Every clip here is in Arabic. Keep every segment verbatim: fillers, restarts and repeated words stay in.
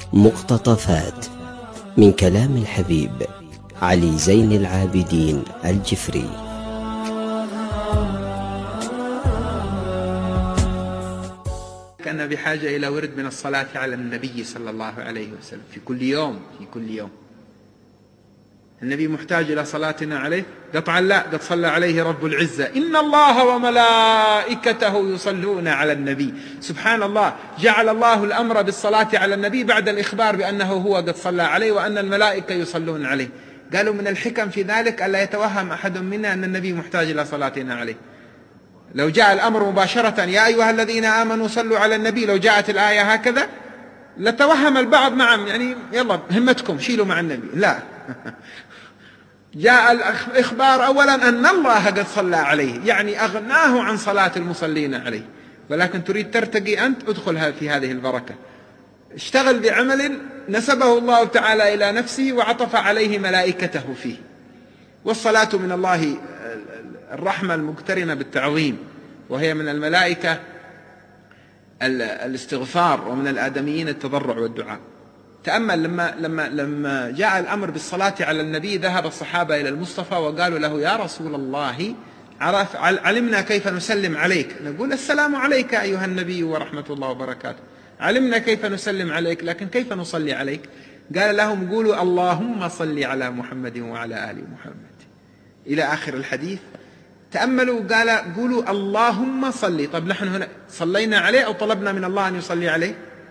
مقتطفات من كلام الحبيب علي زين العابدين الجفري. كأننا بحاجة إلى ورد من الصلاة على النبي صلى الله عليه وسلم في كل يوم في كل يوم. النبي محتاج إلى صلاتنا عليه؟ قطعا لا، قد صلى عليه رب العزة: إن الله وملائكته يصلون على النبي. سبحان الله، جعل الله الأمر بالصلاة على النبي بعد الإخبار بأنه هو قد صلى عليه وأن الملائكة يصلون عليه. قالوا من الحكم في ذلك ألا يتوهم أحد منا أن النبي محتاج إلى صلاتنا عليه. لو جاء الأمر مباشرة: يا أيها الذين آمنوا صلوا على النبي، لو جاءت الآية هكذا لتوهم البعض: نعم يعني يلا همتكم شيلوا مع النبي. لا، جاء الإخبار أولا أن الله قد صلى عليه، يعني أغناه عن صلاة المصلين عليه. ولكن تريد ترتقي أنت، ادخل في هذه البركة، اشتغل بعمل نسبه الله تعالى إلى نفسه وعطف عليه ملائكته فيه. والصلاة من الله الرحمة المقترنة بالتعظيم، وهي من الملائكة الاستغفار، ومن الآدميين التضرع والدعاء. تأمل لما لما لما جاء الأمر بالصلاة على النبي، ذهب الصحابة إلى المصطفى وقالوا له: يا رسول الله، عرف علمنا كيف نسلم عليك. نقول: السلام عليك أيها النبي ورحمة الله وبركاته. علمنا كيف نسلم عليك، لكن كيف نصلي عليك؟ قال لهم: قولوا اللهم صل على محمد وعلى آل محمد، إلى آخر الحديث. تأملوا، قال: قولوا اللهم صل. طب نحن هنا صلينا عليه أو طلبنا من الله أن يصلي عليه؟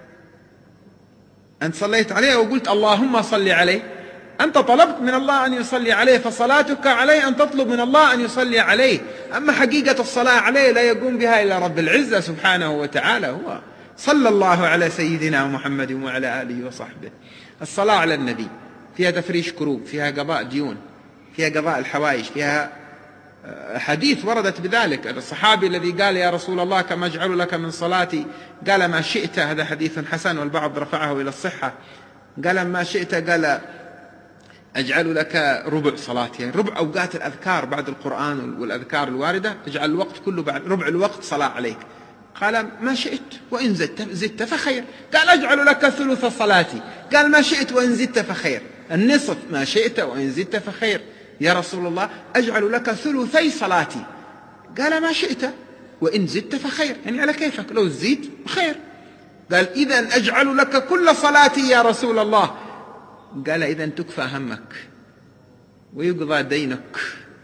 أنت صليت عليه أو قلت اللهم صل عليه؟ أنت طلبت من الله أن يصلي عليه، فصلاتك عليه أن تطلب من الله أن يصلي عليه. أما حقيقة الصلاة عليه لا يقوم بها إلا رب العزة سبحانه وتعالى. هو صلى الله على سيدنا محمد وعلى آله وصحبه. الصلاة على النبي فيها تفريش كروب، فيها قضاء ديون، فيها قضاء الحوائج، فيها حديث وردت بذلك. الصحابي الذي قال: يا رسول الله، كما أجعل لك من صلاتي؟ قال: ما شئت. هذا حديث حسن، والبعض رفعه إلى الصحة. قال: ما شئت. قال: أجعل لك ربع صلاتي، يعني ربع أوقات الأذكار بعد القرآن والأذكار الواردة، اجعل الوقت كله بعد ربع الوقت صلاة عليك. قال: ما شئت، وإن زدت زدت فخير. قال: أجعل لك ثلث صلاتي. قال: ما شئت، وإن زدت فخير. النصف. ما شئت، وإن زدت فخير. يا رسول الله، أجعل لك ثلثي صلاتي. قال: ما شئت، وإن زدت فخير، يعني على كيفك، لو زيد خير. قال: إذن أجعل لك كل صلاتي يا رسول الله. قال: إذن تكفى همك ويقضى دينك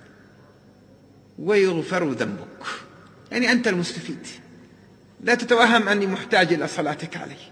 ويغفر ذنبك، يعني أنت المستفيد. لا تتوهم أني محتاج إلى صلاتك علي.